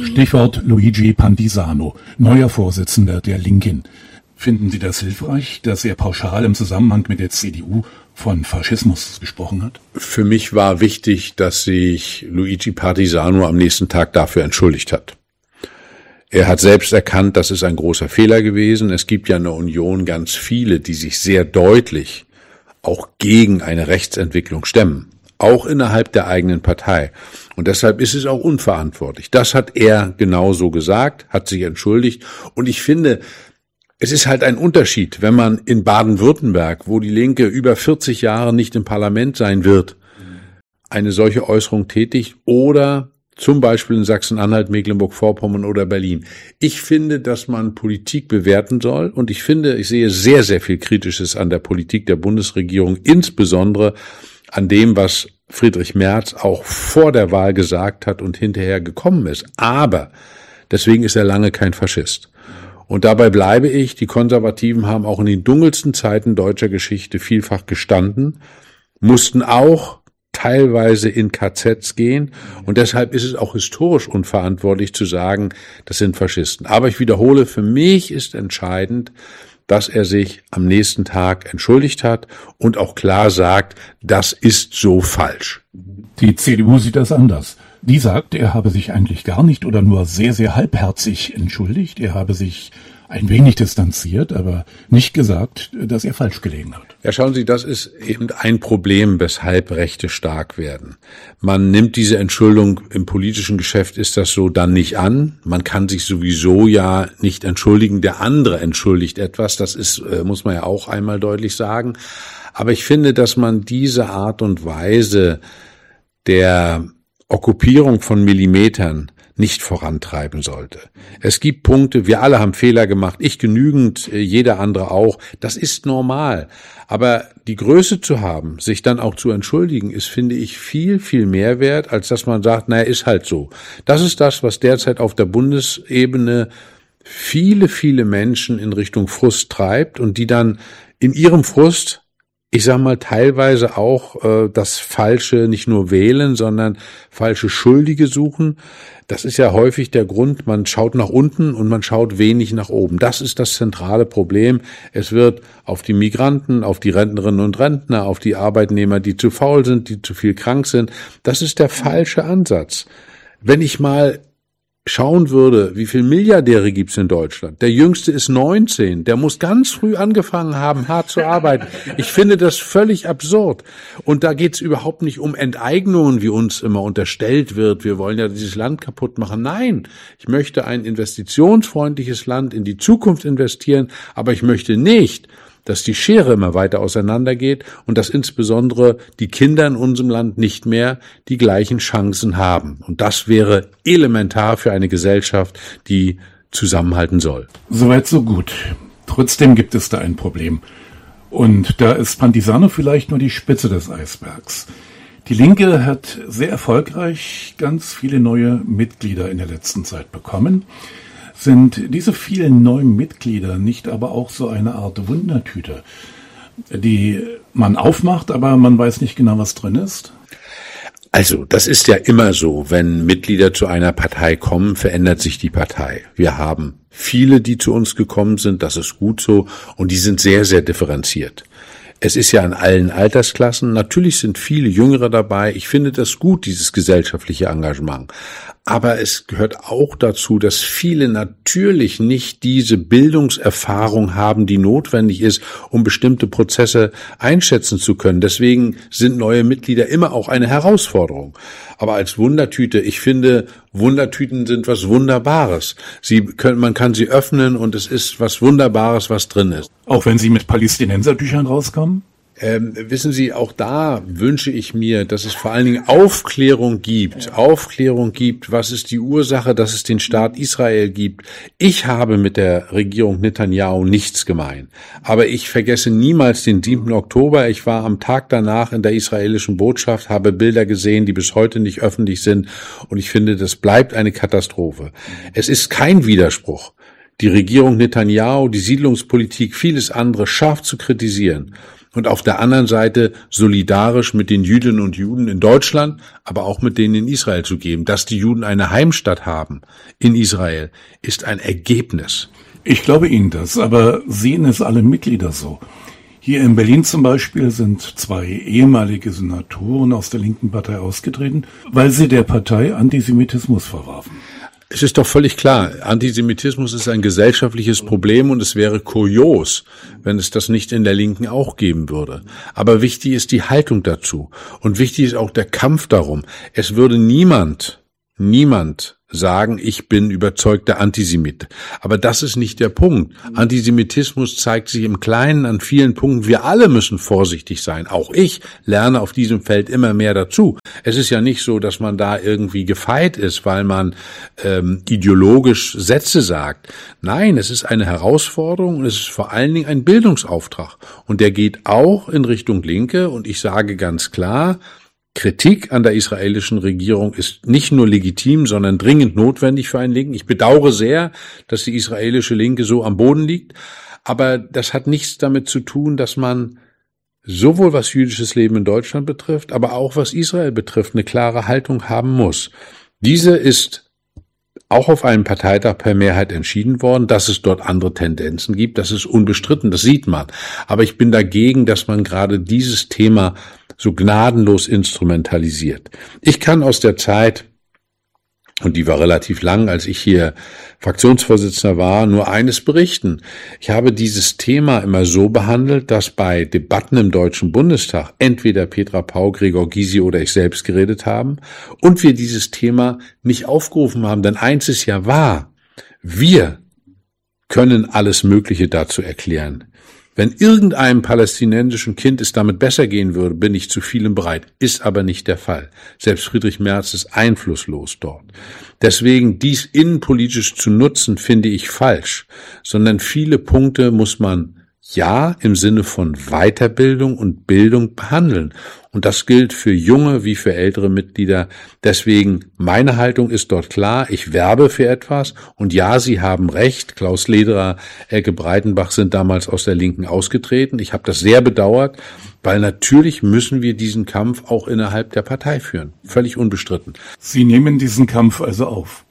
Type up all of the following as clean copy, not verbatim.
Stichwort Luigi Pantisano, neuer Vorsitzender der Linken. Finden Sie das hilfreich, dass er pauschal im Zusammenhang mit der CDU von Faschismus gesprochen hat? Für mich war wichtig, dass sich Luigi Pantisano am nächsten Tag dafür entschuldigt hat. Er hat selbst erkannt, das ist ein großer Fehler gewesen. Es gibt ja in der Union ganz viele, die sich sehr deutlich auch gegen eine Rechtsentwicklung stemmen, auch innerhalb der eigenen Partei. Und deshalb ist es auch unverantwortlich. Das hat er genauso gesagt, hat sich entschuldigt. Und ich finde, es ist halt ein Unterschied, wenn man in Baden-Württemberg, wo die Linke über 40 Jahre nicht im Parlament sein wird, eine solche Äußerung tätigt, oder zum Beispiel in Sachsen-Anhalt, Mecklenburg-Vorpommern oder Berlin. Ich finde, dass man Politik bewerten soll, und ich sehe sehr, sehr viel Kritisches an der Politik der Bundesregierung, insbesondere an dem, was Friedrich Merz auch vor der Wahl gesagt hat und hinterher gekommen ist. Aber deswegen ist er lange kein Faschist. Und dabei bleibe ich, die Konservativen haben auch in den dunkelsten Zeiten deutscher Geschichte vielfach gestanden, mussten auch teilweise in KZs gehen, und deshalb ist es auch historisch unverantwortlich zu sagen, das sind Faschisten. Aber ich wiederhole, für mich ist entscheidend, dass er sich am nächsten Tag entschuldigt hat und auch klar sagt, das ist so falsch. Die CDU sieht das anders. Die sagt, er habe sich eigentlich gar nicht oder nur sehr, sehr halbherzig entschuldigt. Er habe sich ein wenig distanziert, aber nicht gesagt, dass er falsch gelegen hat. Ja, schauen Sie, das ist eben ein Problem, weshalb Rechte stark werden. Man nimmt diese Entschuldung, im politischen Geschäft ist das so, dann nicht an. Man kann sich sowieso ja nicht entschuldigen, der andere entschuldigt etwas. Das ist, muss man ja auch einmal deutlich sagen. Aber ich finde, dass man diese Art und Weise der Okkupierung von Millimetern nicht vorantreiben sollte. Es gibt Punkte, wir alle haben Fehler gemacht, ich genügend, jeder andere auch, das ist normal. Aber die Größe zu haben, sich dann auch zu entschuldigen, ist, finde ich, viel, viel mehr wert, als dass man sagt, naja, ist halt so. Das ist das, was derzeit auf der Bundesebene viele, viele Menschen in Richtung Frust treibt und die dann in ihrem Frust, ich sag mal, teilweise auch das Falsche nicht nur wählen, sondern falsche Schuldige suchen. Das ist ja häufig der Grund, man schaut nach unten und man schaut wenig nach oben. Das ist das zentrale Problem. Es wird auf die Migranten, auf die Rentnerinnen und Rentner, auf die Arbeitnehmer, die zu faul sind, die zu viel krank sind. Das ist der falsche Ansatz. Wenn ich mal schauen würde, wie viel Milliardäre gibt's in Deutschland. Der jüngste ist 19, der muss ganz früh angefangen haben, hart zu arbeiten. Ich finde das völlig absurd. Und da geht's überhaupt nicht um Enteignungen, wie uns immer unterstellt wird. Wir wollen ja dieses Land kaputt machen. Nein, ich möchte ein investitionsfreundliches Land in die Zukunft investieren, aber ich möchte nicht, dass die Schere immer weiter auseinandergeht und dass insbesondere die Kinder in unserem Land nicht mehr die gleichen Chancen haben. Und das wäre elementar für eine Gesellschaft, die zusammenhalten soll. Soweit so gut. Trotzdem gibt es da ein Problem. Und da ist Pantisano vielleicht nur die Spitze des Eisbergs. Die Linke hat sehr erfolgreich ganz viele neue Mitglieder in der letzten Zeit bekommen. Sind diese vielen neuen Mitglieder nicht aber auch so eine Art Wundertüte, die man aufmacht, aber man weiß nicht genau, was drin ist? Also, das ist ja immer so, wenn Mitglieder zu einer Partei kommen, verändert sich die Partei. Wir haben viele, die zu uns gekommen sind, das ist gut so, und die sind sehr, sehr differenziert. Es ist ja in allen Altersklassen, natürlich sind viele Jüngere dabei, ich finde das gut, dieses gesellschaftliche Engagement. Aber es gehört auch dazu, dass viele natürlich nicht diese Bildungserfahrung haben, die notwendig ist, um bestimmte Prozesse einschätzen zu können. Deswegen sind neue Mitglieder immer auch eine Herausforderung. Aber als Wundertüte, ich finde, Wundertüten sind was Wunderbares. Man kann sie öffnen und es ist was Wunderbares, was drin ist. Auch wenn sie mit Palästinensertüchern rauskommen? Wissen Sie, auch da wünsche ich mir, dass es vor allen Dingen Aufklärung gibt, was ist die Ursache, dass es den Staat Israel gibt. Ich habe mit der Regierung Netanyahu nichts gemein, aber ich vergesse niemals den 7. Oktober. Ich war am Tag danach in der israelischen Botschaft, habe Bilder gesehen, die bis heute nicht öffentlich sind, und ich finde, das bleibt eine Katastrophe. Es ist kein Widerspruch. die Regierung Netanyahu, die Siedlungspolitik, vieles andere scharf zu kritisieren und auf der anderen Seite solidarisch mit den Jüdinnen und Juden in Deutschland, aber auch mit denen in Israel zu geben. Dass die Juden eine Heimstatt haben in Israel, ist ein Ergebnis. Ich glaube Ihnen das, aber sehen es alle Mitglieder so? Hier in Berlin zum Beispiel sind 2 ehemalige Senatoren aus der linken Partei ausgetreten, weil sie der Partei Antisemitismus vorwarfen. Es ist doch völlig klar, Antisemitismus ist ein gesellschaftliches Problem und es wäre kurios, wenn es das nicht in der Linken auch geben würde. Aber wichtig ist die Haltung dazu und wichtig ist auch der Kampf darum. Es würde niemand sagen, ich bin überzeugter Antisemit. Aber das ist nicht der Punkt. Antisemitismus zeigt sich im Kleinen an vielen Punkten. Wir alle müssen vorsichtig sein. Auch ich lerne auf diesem Feld immer mehr dazu. Es ist ja nicht so, dass man da irgendwie gefeit ist, weil man ideologisch Sätze sagt. Nein, es ist eine Herausforderung und es ist vor allen Dingen ein Bildungsauftrag. Und der geht auch in Richtung Linke. Und ich sage ganz klar, Kritik an der israelischen Regierung ist nicht nur legitim, sondern dringend notwendig für einen Linken. Ich bedauere sehr, dass die israelische Linke so am Boden liegt, aber das hat nichts damit zu tun, dass man sowohl was jüdisches Leben in Deutschland betrifft, aber auch was Israel betrifft, eine klare Haltung haben muss. Diese ist auch auf einem Parteitag per Mehrheit entschieden worden. Dass es dort andere Tendenzen gibt, das ist unbestritten, das sieht man. Aber ich bin dagegen, dass man gerade dieses Thema so gnadenlos instrumentalisiert. Ich kann aus der Zeit, und die war relativ lang, als ich hier Fraktionsvorsitzender war, nur eines berichten. Ich habe dieses Thema immer so behandelt, dass bei Debatten im Deutschen Bundestag entweder Petra Pau, Gregor Gysi oder ich selbst geredet haben und wir dieses Thema nicht aufgerufen haben. Denn eins ist ja wahr, wir können alles Mögliche dazu erklären. Wenn irgendeinem palästinensischen Kind es damit besser gehen würde, bin ich zu vielem bereit. Ist aber nicht der Fall. Selbst Friedrich Merz ist einflusslos dort. Deswegen dies innenpolitisch zu nutzen, finde ich falsch. Sondern viele Punkte muss man ja im Sinne von Weiterbildung und Bildung behandeln. Und das gilt für junge wie für ältere Mitglieder. Deswegen, meine Haltung ist dort klar. Ich werbe für etwas. Und ja, Sie haben recht. Klaus Lederer, Elke Breitenbach sind damals aus der Linken ausgetreten. Ich habe das sehr bedauert, weil natürlich müssen wir diesen Kampf auch innerhalb der Partei führen. Völlig unbestritten. Sie nehmen diesen Kampf also auf?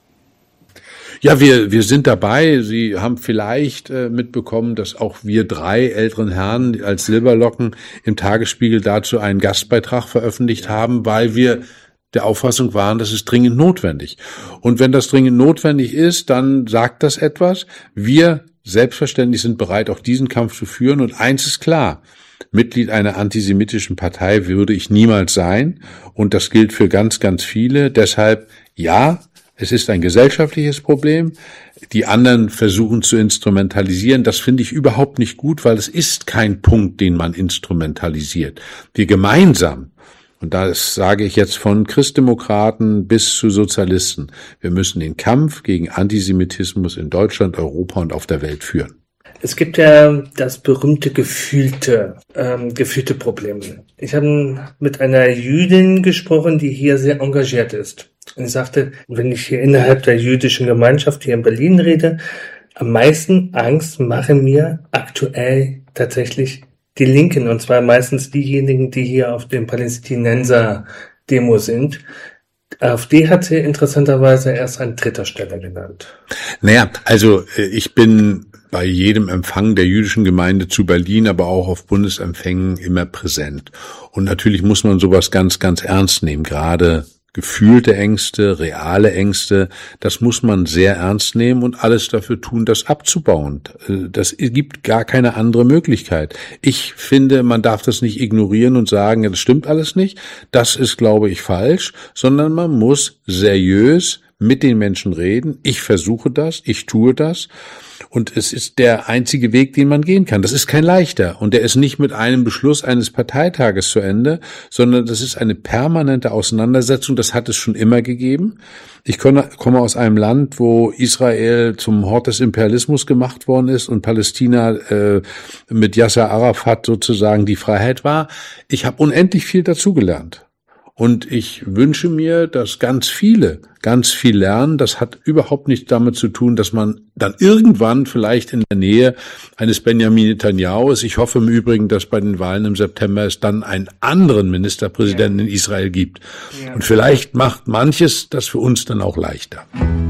Ja, wir sind dabei. Sie haben vielleicht mitbekommen, dass auch wir 3 älteren Herren als Silberlocken im Tagesspiegel dazu einen Gastbeitrag veröffentlicht haben, weil wir der Auffassung waren, das ist dringend notwendig. Und wenn das dringend notwendig ist, dann sagt das etwas. Wir selbstverständlich sind bereit, auch diesen Kampf zu führen. Und eins ist klar, Mitglied einer antisemitischen Partei würde ich niemals sein. Und das gilt für ganz, ganz viele. Deshalb, ja, es ist ein gesellschaftliches Problem. Die anderen versuchen zu instrumentalisieren. Das finde ich überhaupt nicht gut, weil es ist kein Punkt, den man instrumentalisiert. Wir gemeinsam, und das sage ich jetzt von Christdemokraten bis zu Sozialisten, wir müssen den Kampf gegen Antisemitismus in Deutschland, Europa und auf der Welt führen. Es gibt ja das berühmte gefühlte Problem. Ich habe mit einer Jüdin gesprochen, die hier sehr engagiert ist. Und ich sagte, wenn ich hier innerhalb der jüdischen Gemeinschaft hier in Berlin rede, am meisten Angst machen mir aktuell tatsächlich die Linken. Und zwar meistens diejenigen, die hier auf dem Palästinenser-Demo sind. AfD hat sie interessanterweise erst an 3. Stelle genannt. Naja, also ich bin bei jedem Empfang der jüdischen Gemeinde zu Berlin, aber auch auf Bundesempfängen immer präsent. Und natürlich muss man sowas ganz, ganz ernst nehmen, gerade gefühlte Ängste, reale Ängste, das muss man sehr ernst nehmen und alles dafür tun, das abzubauen. Das gibt gar keine andere Möglichkeit. Ich finde, man darf das nicht ignorieren und sagen, das stimmt alles nicht. Das ist, glaube ich, falsch, sondern man muss seriös mit den Menschen reden. Ich versuche das, ich tue das. Und es ist der einzige Weg, den man gehen kann. Das ist kein leichter. Und der ist nicht mit einem Beschluss eines Parteitages zu Ende, sondern das ist eine permanente Auseinandersetzung. Das hat es schon immer gegeben. Ich komme aus einem Land, wo Israel zum Hort des Imperialismus gemacht worden ist und Palästina mit Yasser Arafat sozusagen die Freiheit war. Ich habe unendlich viel dazugelernt. Und ich wünsche mir, dass ganz viel lernen. Das hat überhaupt nichts damit zu tun, dass man dann irgendwann vielleicht in der Nähe eines Benjamin Netanyahu ist. Ich hoffe im Übrigen, dass bei den Wahlen im September es dann einen anderen Ministerpräsidenten in Israel gibt. Und vielleicht macht manches das für uns dann auch leichter.